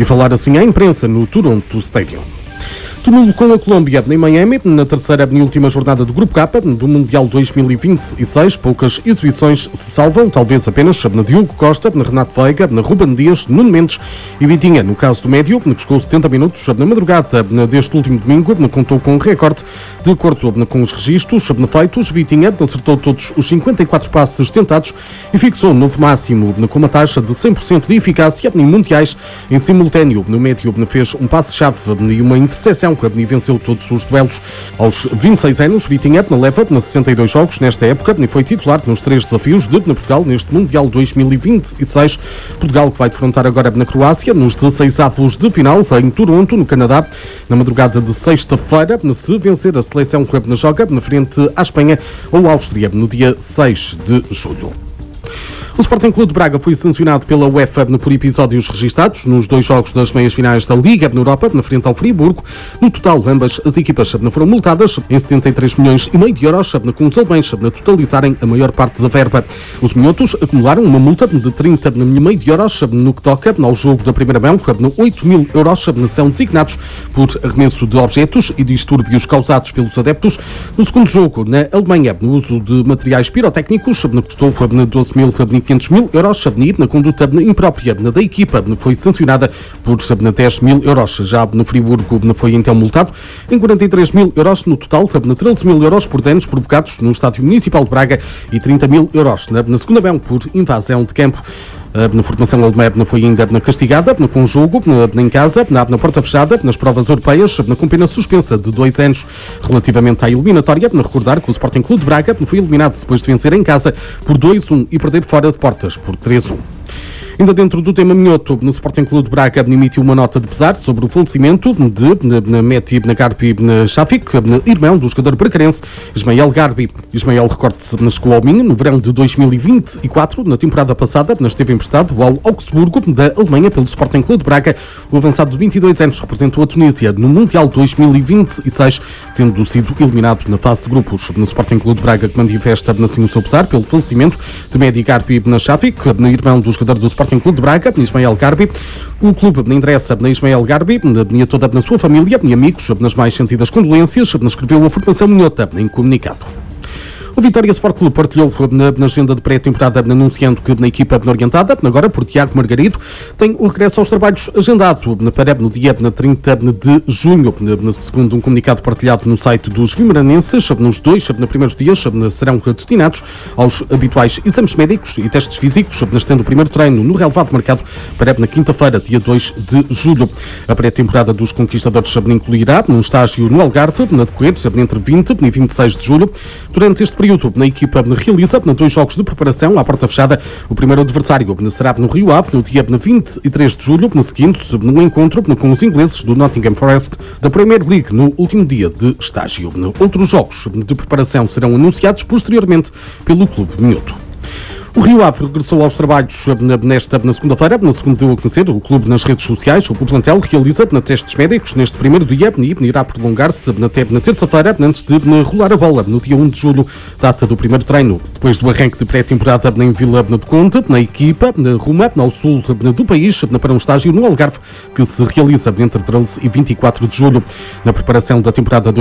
e falar assim à imprensa no Toronto Stadium. Túmulo com a Colômbia em Miami, na terceira e última jornada do Grupo K do Mundial 2026. Poucas exibições se salvam, talvez apenas na Diogo Costa, na Renato Veiga, na Ruben Dias, Nuno Mendes e Vitinha. No caso do médio, que chegou 70 minutos na madrugada deste último domingo, contou com um recorde. De acordo com os registros feitos, Vitinha acertou todos os 54 passes tentados e fixou um novo máximo com uma taxa de 100% de eficácia em mundiais. Em simultâneo, no médio fez um passe-chave e uma interseção e venceu todos os duelos. Aos 26 anos, Vitinha leva 62 jogos nesta época e foi titular nos 3 desafios de Portugal neste Mundial 2026. Portugal que vai defrontar agora na Croácia nos 16avos de final em Toronto, no Canadá, na madrugada de sexta-feira, se vencer a seleção que joga na frente à Espanha ou à Áustria no dia 6 de julho. O Sporting Clube de Braga foi sancionado pela UEFA por episódios registados nos 2 jogos das meias finais da Liga na Europa, na frente ao Friburgo. No total, ambas as equipas foram multadas em 73 milhões e meio de euros, com os alemães totalizarem a maior parte da verba. Os minhotos acumularam uma multa de 30 milhões de euros no que toca ao jogo da primeira mão. 8 mil euros são designados por arremesso de objetos e distúrbios causados pelos adeptos. No segundo jogo, na Alemanha, no uso de materiais pirotécnicos, custou 12.500 mil euros. Na conduta imprópria da equipa foi sancionada por 10 mil euros. Já no Friburgo foi então multado em 43 mil euros no total, 13 mil euros por danos provocados no Estádio Municipal de Braga e 30 mil euros na segunda mão por invasão de campo. Na formação alemã foi ainda castigada com jogo em casa, na porta fechada, nas provas europeias, com pena suspensa de 2 anos. Relativamente à eliminatória, recordar que o Sporting Clube de Braga foi eliminado depois de vencer em casa por 2-1 e perder fora de portas por 3-1. Ainda dentro do tema minhoto, no Sporting Clube de Braga emitiu uma nota de pesar sobre o falecimento de Mehdi Garbi Shafik, irmão do jogador bracarense Ismael Garbi. Ismael, recorde-se, chegou ao Minho no verão de 2024. Na temporada passada, esteve emprestado ao Augsburgo da Alemanha pelo Sporting Clube de Braga. O avançado de 22 anos representou a Tunísia no Mundial 2026, tendo sido eliminado na fase de grupos. No Sporting Clube de Braga, que manifesta assim o seu pesar pelo falecimento de Mehdi Garbi Shafik, irmão do jogador do Sporting Clube de Braga, Ismael Garbi. O clube interessa na Ismael Garbi e toda na sua família e amigos, nas mais sentidas condolências, escreveu a formação minhota em comunicado. O Vitória Sport Clube partilhou na agenda de pré-temporada anunciando que na equipa orientada, agora por Tiago Margarido, tem o regresso aos trabalhos agendado para no dia 30 de junho. Segundo um comunicado partilhado no site dos vimaranenses, nos 2 primeiros dias serão destinados aos habituais exames médicos e testes físicos, estando o primeiro treino no relevado marcado para na quinta-feira, dia 2 de julho. A pré-temporada dos conquistadores incluirá um estágio no Algarve, na decorrer entre 20 e 26 de julho. Durante este período, a equipa realiza 2 jogos de preparação à porta fechada. O primeiro adversário será no Rio Ave, no dia 23 de julho, seguindo no encontro com os ingleses do Nottingham Forest da Premier League, no último dia de estágio. Outros jogos de preparação serão anunciados posteriormente pelo clube minhoto. O Rio Ave regressou aos trabalhos na segunda-feira, segundo deu a conhecer o clube nas redes sociais. O plantel realiza testes médicos neste primeiro dia e irá prolongar-se até na terça-feira, antes de rolar a bola, no dia 1 de julho, data do primeiro treino. Depois do arranque de pré-temporada em Vila do Conde, na equipa ruma ao sul do país para um estágio no Algarve, que se realiza entre 13 e 24 de julho. Na preparação da temporada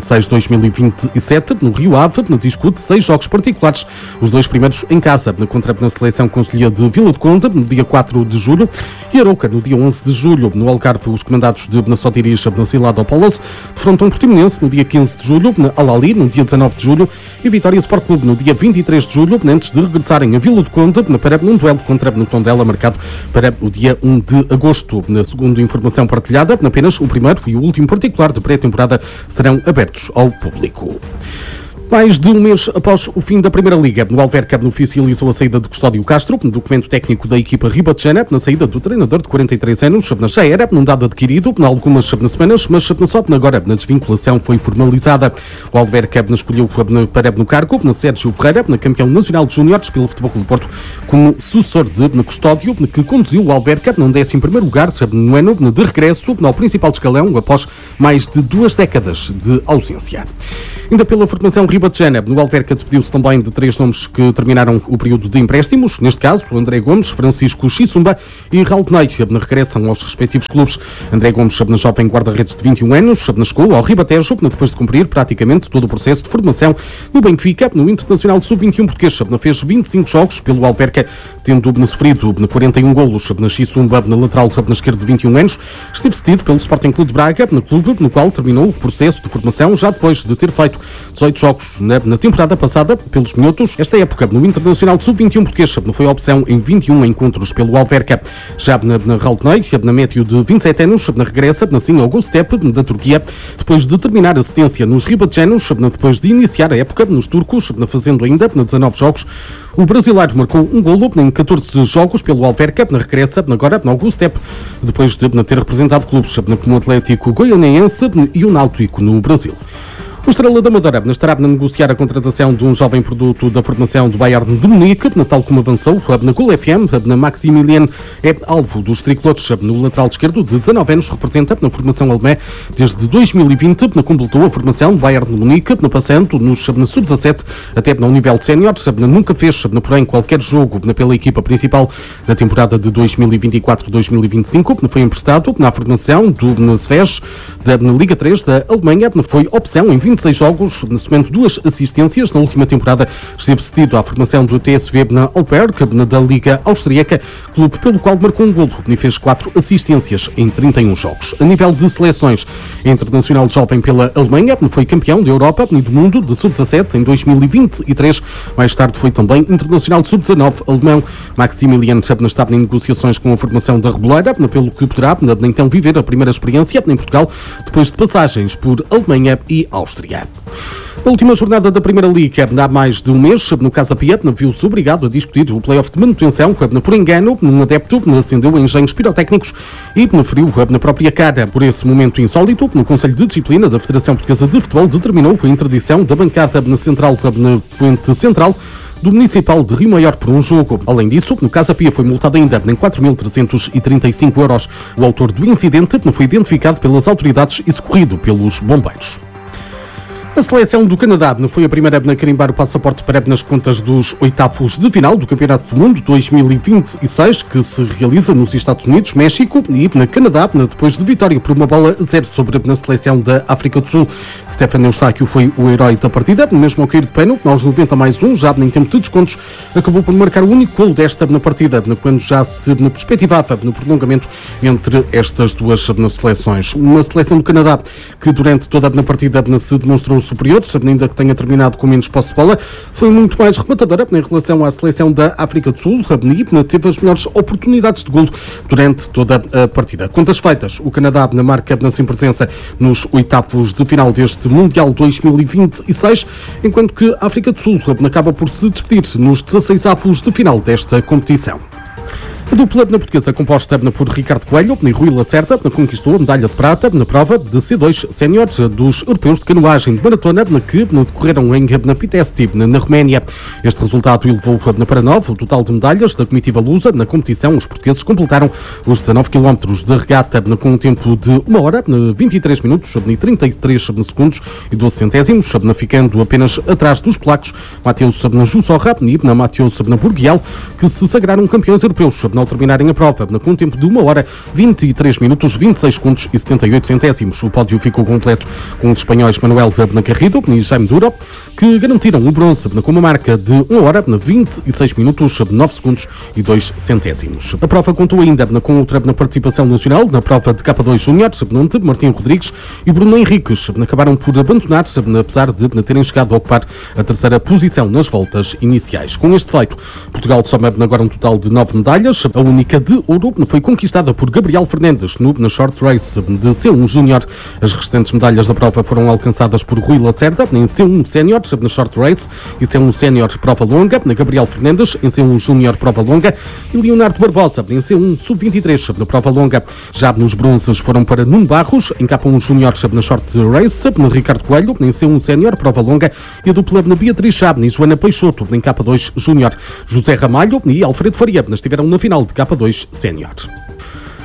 2026-2027, no Rio Ave, discute 6 jogos particulares, os 2 primeiros em casa, contra a seleção concelhia de Vila do Conde, no dia 4 de julho, e Arouca, no dia 11 de julho. No Algarve, os comandados de Sotiris Cilado Polos defrontam Portimonense no dia 15 de julho, Al-Ali no dia 19 de julho e Vitória Sport Clube no dia 23 de julho, antes de regressarem a Vila do Conde para um duelo contra o Tondela, marcado para o dia 1 de agosto. Segundo informação partilhada, apenas o primeiro e o último particular de pré-temporada serão abertos ao público. Mais de um mês após o fim da Primeira Liga, o Alverca oficializou a saída de Custódio Castro, documento técnico da equipa ribatejana, na saída do treinador de 43 anos. Já era um dado adquirido em algumas semanas, mas só agora a desvinculação foi formalizada. O Alverca escolheu para no cargo Sérgio Ferreira, campeão nacional de júniores pelo Futebol Clube do Porto, como sucessor de Custódio, que conduziu o Alverca no 11º lugar no ano de regresso ao principal escalão após mais de 2 décadas de ausência. Ainda pela formação ribatejana, no Alverca despediu-se também de 3 nomes que terminaram o período de empréstimos. Neste caso, André Gomes, Francisco Xissumba e Raul Ney regressam aos respectivos clubes. André Gomes, na jovem guarda-redes de 21 anos, chegou ao Ribatejo depois de cumprir praticamente todo o processo de formação no Benfica. No Internacional de Sub-21 português, fez 25 jogos pelo Alverca, tendo sofrido 41 golos. Xissumba, na lateral na esquerda de 21 anos, esteve cedido pelo Sporting Clube de Braga, no clube no qual terminou o processo de formação já depois de ter feito 18 jogos na temporada passada pelos minhotos. Esta época, no Internacional de Sub-21 português, foi a opção em 21 encontros pelo Alverca. Já na Raul Ney, na médio de 27 anos, regressa assim ao Göztepe da Turquia, depois de terminar a cedência nos ribatejanos, depois de iniciar a época nos turcos, fazendo ainda 19 jogos. O brasileiro marcou um golo em 14 jogos pelo Alverca, regressa agora ao Göztepe, depois de ter representado clubes como o Atlético Goianiense e o Náutico no Brasil. O Estrela da Amadora estará a negociar a contratação de um jovem produto da formação do Bayern de Munique, tal como avançou na Gol FM. Maximilian é alvo dos tricolores. No lateral esquerdo, de 19 anos, representa na formação alemã desde 2020, completou a formação do Bayern de Munique, passando nos sub-17 até no nível de séniores. Nunca fez, porém, qualquer jogo pela equipa principal na temporada de 2024-2025. Foi emprestado na formação do Svej da Liga 3 da Alemanha. Foi opção em 26 jogos, somando 2 assistências. Na última temporada esteve cedido à formação do TSV na Alperg, da Liga Austríaca, clube pelo qual marcou um golo e fez 4 assistências em 31 jogos. A nível de seleções, internacional jovem pela Alemanha, foi campeão da Europa e do mundo de sub-17 em 2023. Mais tarde foi também internacional de sub-19 alemão. Maximilian estava em negociações com a formação da Reboleira, pelo que poderá então viver a primeira experiência em Portugal, depois de passagens por Alemanha e Áustria. Na última jornada da Primeira Liga, há mais de um mês, no Casa Pia, viu-se obrigado a discutir o play-off de manutenção. Por engano, um adepto acendeu engenhos pirotécnicos e feriu na própria cara. Por esse momento insólito, no Conselho de Disciplina da Federação Portuguesa de Futebol determinou a interdição da bancada na Puente Central do Municipal de Rio Maior por um jogo. Além disso, no Casa Pia foi multado ainda em 4.335 euros. O autor do incidente foi identificado pelas autoridades e socorrido pelos bombeiros. A seleção do Canadá foi a primeira a carimbar o passaporte para nas contas dos oitavos de final do Campeonato do Mundo 2026, que se realiza nos Estados Unidos, México e na Canadá, depois de vitória por 1-0 sobre a seleção da África do Sul. Stefan Eustáquio foi o herói da partida, mesmo ao cair de pênalti, aos 90+1, já em tempo de descontos, acabou por marcar o único golo desta partida, quando já se perspectivava no prolongamento entre estas duas seleções. Uma seleção do Canadá que durante toda a partida se demonstrou superior, ainda que tenha terminado com menos posse de bola, foi muito mais rematadora em relação à seleção da África do Sul. E teve as melhores oportunidades de golo durante toda a partida. Contas feitas, o Canadá marca sem presença nos oitavos de final deste Mundial 2026, enquanto que a África do Sul acaba por se despedir nos 16avos de final desta competição. A dupla portuguesa, composta por Ricardo Coelho e Rui Lacerda, conquistou a medalha de prata na prova de C2 séniores dos europeus de canoagem de maratona que decorreram em Pitesti, na Roménia. Este resultado elevou para 9 o total de medalhas da comitiva lusa. Na competição, os portugueses completaram os 19 km de regata com um tempo de 1 hora, 23 minutos e 33 segundos e 12 centésimos, ficando apenas atrás dos polacos Mateus Jussorra e Mateus Burgial, que se sagraram campeões europeus ao terminarem a prova, com um tempo de 1 hora, 23 minutos, 26 segundos e 78 centésimos. O pódio ficou completo com os espanhóis Manuel Garrido e Jaime Duro, que garantiram o bronze com uma marca de 1 hora, 26 minutos, 9 segundos e 2 centésimos. A prova contou ainda com outra participação nacional na prova de K2 Júniores, onde Martim Rodrigues e Bruno Henriques acabaram por abandonar, apesar de terem chegado a ocupar a terceira posição nas voltas iniciais. Com este feito, Portugal soma agora um total de 9 medalhas. A única de ouro foi conquistada por Gabriel Fernandes na Short Race de C1 Júnior. As restantes medalhas da prova foram alcançadas por Rui Lacerda em C1 Sénior na Short Race e C1 Sénior Prova Longa, Gabriel Fernandes em C1 Júnior Prova Longa e Leonardo Barbosa em C1 Sub-23 na Prova Longa. Já nos bronzes foram para Nuno Barros em K1 Júnior na Short Race, Ricardo Coelho em C1 Sénior Prova Longa e a dupla na Beatriz Chabe e Joana Peixoto em K2 Júnior. José Ramalho e Alfredo Faria estiveram na final de K2 Sénior.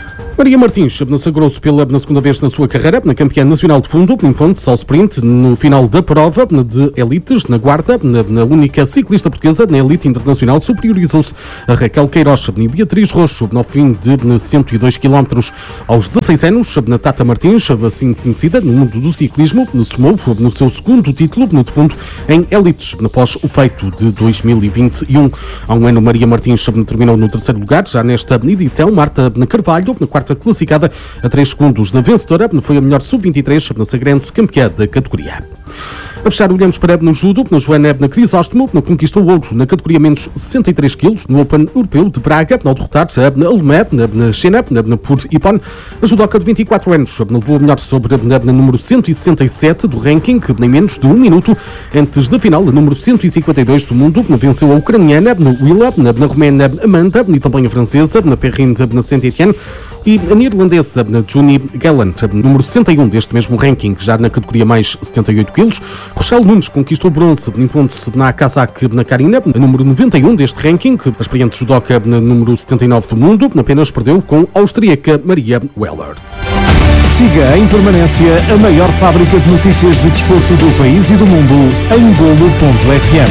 Maria Martins sagrou-se na segunda vez na sua carreira, na campeã nacional de fundo, impondo-se ao sprint no final da prova de elites, na Guarda, na única ciclista portuguesa na elite internacional, superiorizou-se a Raquel Queiroz e Beatriz Roxo, no fim de 102 km. Aos 16 anos, na Tata Martins, assim conhecida no mundo do ciclismo, somou no seu segundo título de fundo em elites, após o feito de 2021. Há um ano, Maria Martins terminou no terceiro lugar, já nesta edição. Marta Carvalho, na quarta classificada, a 3 segundos da vencedora, foi a melhor sub-23, sagrando-se campeã da categoria. A fechar, olhamos para no judo, na Joana Crisóstomo, conquistou ouro na categoria menos 63 kg no Open Europeu de Braga, ao derrotar a alemã, na Xena, por Ipon. A judoca de 24 anos levou a melhor sobre a número 167 do ranking, em menos de 1 minuto. Antes da final, a número 152 do mundo, venceu a ucraniana, Willa, na romena Amanda, e também a francesa, na Perrine, na Saint-Étienne, e a neerlandesa, Juni Gallant, número 61 deste mesmo ranking, já na categoria mais 78 kg. Rochelle Nunes conquistou bronze, impondo-se na Kazakh, na Karina, número 91 deste ranking. A experiente judoca, número 79 do mundo, apenas perdeu com a austríaca Maria Wellert. Siga em permanência a maior fábrica de notícias do desporto do país e do mundo em Golo.fm.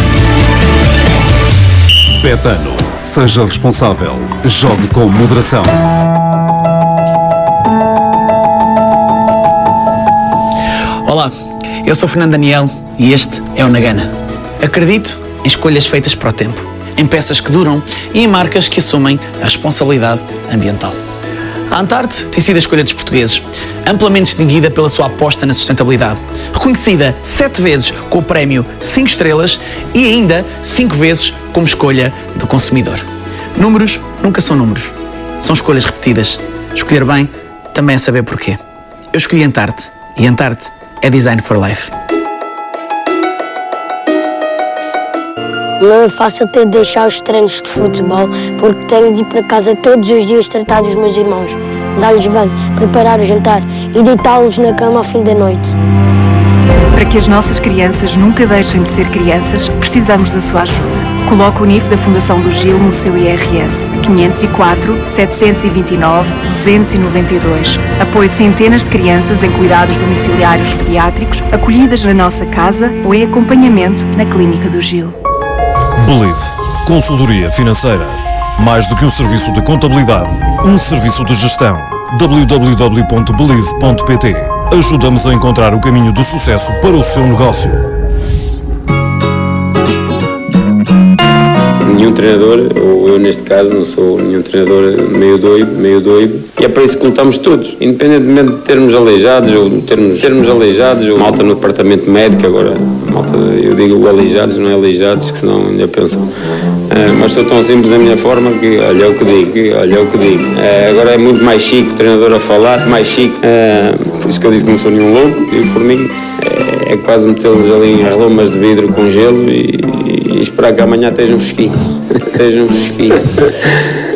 Betano. Seja responsável. Jogue com moderação. Olá, eu sou Fernando Daniel e este é o Nagana. Acredito em escolhas feitas para o tempo, em peças que duram e em marcas que assumem a responsabilidade ambiental. A Antarte tem sido a escolha dos portugueses, amplamente distinguida pela sua aposta na sustentabilidade, reconhecida 7 vezes com o prémio 5 estrelas e ainda 5 vezes como escolha do consumidor. Números nunca são números, são escolhas repetidas. Escolher bem também é saber porquê. Eu escolhi Antarte e Antarte é Design for Life. Não é fácil ter de deixar os treinos de futebol, porque tenho de ir para casa todos os dias tratar dos meus irmãos, dar-lhes banho, preparar o jantar e deitá-los na cama ao fim da noite. Para que as nossas crianças nunca deixem de ser crianças, precisamos da sua ajuda. Coloque o NIF da Fundação do Gil no seu IRS 504 729 292. Apoie centenas de crianças em cuidados domiciliários pediátricos, acolhidas na nossa casa ou em acompanhamento na Clínica do Gil. Believe. Consultoria financeira. Mais do que um serviço de contabilidade, um serviço de gestão. www.believe.pt. Ajuda-nos a encontrar o caminho de sucesso para o seu negócio. Nenhum treinador, ou eu neste caso, não sou nenhum treinador meio doido, e é para isso que lutamos todos, independentemente de termos aleijados ou malta no departamento médico, agora, malta, eu digo aleijados, não é aleijados, que senão ainda pensam, mas sou tão simples da minha forma que, olha o que digo, agora é muito mais chique o treinador a falar, mais chique, por isso que eu disse que não sou nenhum louco, e por mim é quase metê-los ali em relomas de vidro com gelo e esperar que amanhã estejam fresquinhos.